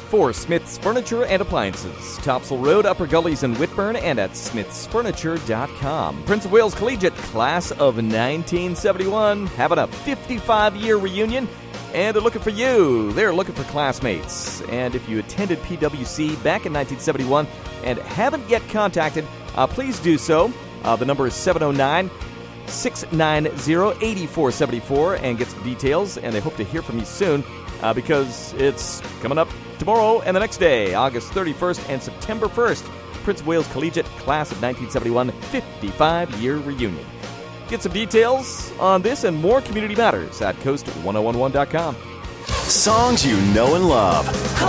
for Smith's Furniture and Appliances. Topsail Road, Upper Gullies in Whitburn, and at smithsfurniture.com. Prince of Wales Collegiate Class of 1971 having a 55-year reunion, and they're looking for you. They're looking for classmates. And if you attended PWC back in 1971 and haven't yet contacted, please do so. The number is 709-690-8474 and get some details, and they hope to hear from you soon because it's coming up tomorrow and the next day, August 31st and September 1st. Prince of Wales Collegiate Class of 1971 55-year reunion. Get some details on this and more community matters at coast1011.com. Songs you know and love.